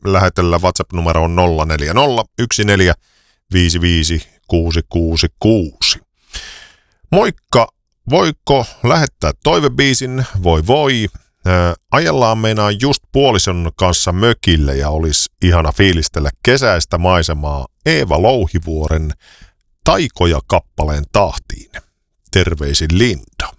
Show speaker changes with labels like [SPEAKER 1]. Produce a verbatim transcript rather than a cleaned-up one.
[SPEAKER 1] lähetellä WhatsApp-numeroon nolla neljä nolla yksi neljä viisi viisi kuusi kuusi kuusi. Moikka, voiko lähettää toivebiisin? Voi voi. Ää, ajellaan meinaa just puolison kanssa mökille ja olisi ihana fiilistellä kesäistä maisemaa Eeva Louhivuoren Taikoja kappaleen tahtiin. Terveisin Linda.